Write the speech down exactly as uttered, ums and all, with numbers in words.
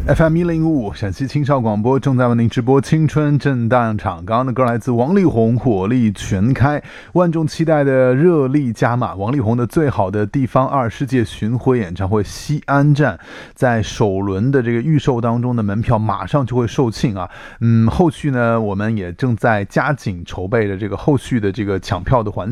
F M 一零五陕西青少广播正在为您直播青春震荡场。刚刚的歌来自王力宏，火力全开，万众期待的热力加码。王力宏的最好的地方二世界巡回演唱会西安站，在首轮的这个预售当中的门票马上就会售罄啊。嗯，后续呢，我们也正在加紧筹备的这个后续的这个抢票的环节。